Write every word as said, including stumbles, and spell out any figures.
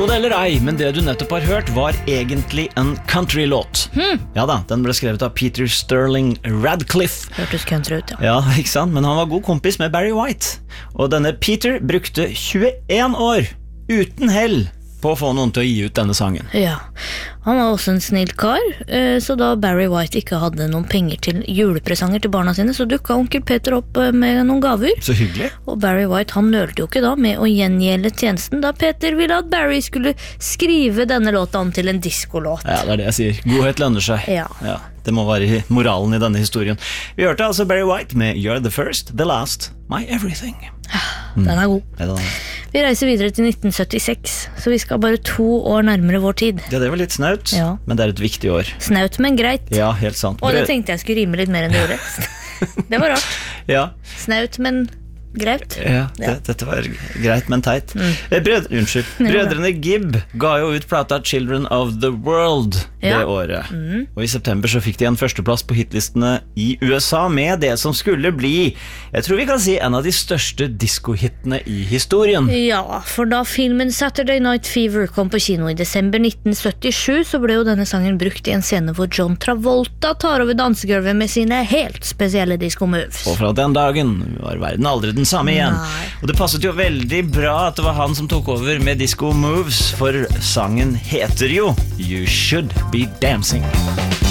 Tro det eller ei, men det du nettopp har hørt var egentlig en country-låt. Hmm. Ja da, den ble skrevet av Peter Sterling Radcliffe. Hørtes country ut, ja. Ja, ikke sant? Men han var god kompis med Barry White. Og denne Peter brukte tjueen år uten hell på å få noen til å gi ut denne sangen. Ja, han var også en snill kar, eh, så da Barry White ikke hadde noen penger til julepresanger til barna sine, så dukket onkel Peter opp eh, med noen gaver. Så hyggelig. Og Barry White, han nølte jo ikke da med å gjengjelde tjenesten, da Peter ville at Barry skulle skrive denne låta om til en diskolåt. Ja, det er det jeg sier. Godhet lønner seg. Ja. Ja, det må være moralen i denne historien. Vi hørte altså Barry White med You're the First, the Last, My Everything. Den er god. Ja, den er. Vi reiser videre til nitten syttiseks, så vi skal bare to år nærmere vår tid. Ja, det var litt snaut, Ja. men det er et viktig år. Snaut, men greit. Ja, helt sant. Og det Brød- tenkte jeg skulle rime litt mer enn det gjorde. Det var rart. Ja, Snaut, men greit. ja, det, Ja. dette var greit, men teit. Eh, Brød, unnskyld. Brødrene Gibb ga jo ut plata Children of the World det Ja. året. Og i september så fikk de en førsteplass på hitlistene i U S A med det som skulle bli, jeg tror vi kan si, en av de største diskohittene i historien. Ja, for da filmen Saturday Night Fever kom på kino i desember nitten syttisju, så ble jo denne sangen brukt i en scene hvor John Travolta tar over dansegulvet med sine helt spesielle disco-moves. Og fra den dagen var verden aldri den samme igjen. Nei. Og det passet jo veldig bra at det var han som tok over med disco moves, for sangen heter jo You Should Be Dancing.